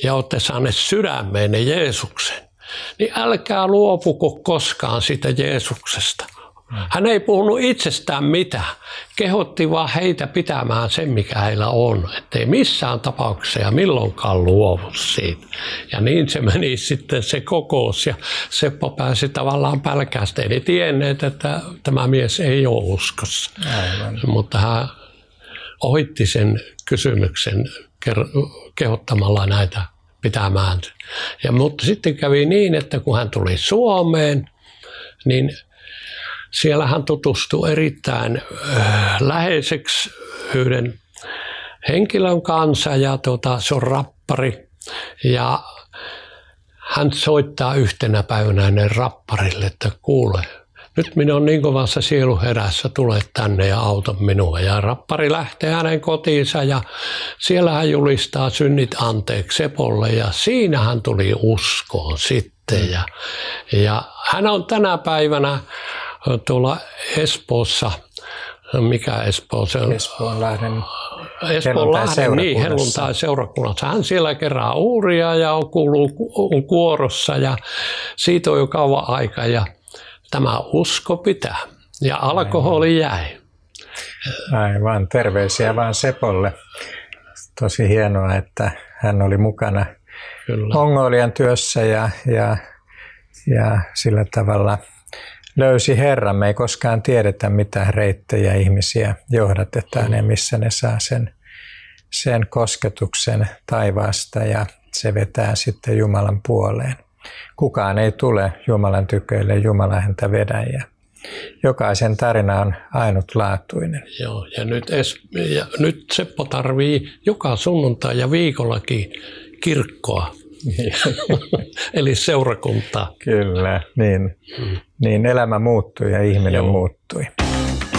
ja olette saaneet sydämeenne Jeesuksen, niin älkää luopuko koskaan siitä Jeesuksesta. Hän ei puhunut itsestään mitään, kehotti vaan heitä pitämään sen, mikä heillä on, ettei missään tapauksessa ja milloinkaan luovu siitä. Ja niin se meni sitten se kokous ja Seppo pääsi tavallaan pälkästä. Eli tienneet, että tämä mies ei ole uskossa. Aivan. Mutta hän ohitti sen kysymyksen kehottamalla näitä pitämään. Mutta sitten kävi niin, että kun hän tuli Suomeen, niin siellä hän tutustui erittäin läheiseksi yhden henkilön kanssa ja se on rappari. Ja hän soittaa yhtenä päivänä hänen rapparille, että kuule, nyt minä olen niin kovassa sieluherässä, tule tänne ja auta minua. Ja rappari lähtee hänen kotiinsa ja siellä hän julistaa synnit anteeksi Sepolle ja siinä hän tuli uskoon sitten. Ja hän on tänä päivänä tuolla Espoossa, mikä Espoo se on? Espoonlahden niin, helluntai-seurakunnassa. Hän siellä kerää uuria ja on kuorossa ja siitä on jo kauan aika ja tämä usko pitää ja alkoholi jäi. Aivan, terveisiä vaan Sepolle. Tosi hienoa, että hän oli mukana Mongolian työssä ja sillä tavalla löysi Herran. Me ei koskaan tiedetä, mitä reittejä ihmisiä johdatetaan ja missä ne saa sen kosketuksen taivaasta ja se vetää sitten Jumalan puoleen. Kukaan ei tule Jumalan tyköille, Jumala häntä vedä ja jokaisen tarina on ainutlaatuinen. Joo, ja nyt Seppo tarvii joka sunnuntai ja viikollakin kirkkoa. Eli seurakuntaa. Kyllä, niin elämä muuttui ja ihminen muuttui.